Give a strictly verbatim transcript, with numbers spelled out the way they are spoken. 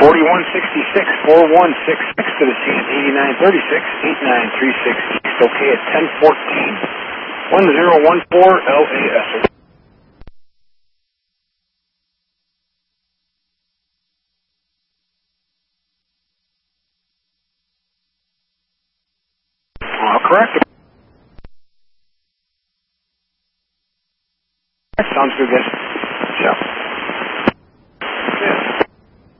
forty-one sixty-six, four one six six to the scene, eighty-nine thirty-six, eight nine three six, East, okay at ten fourteen, one zero one four L A S. Uh, correct. Sounds good, guys. Yeah.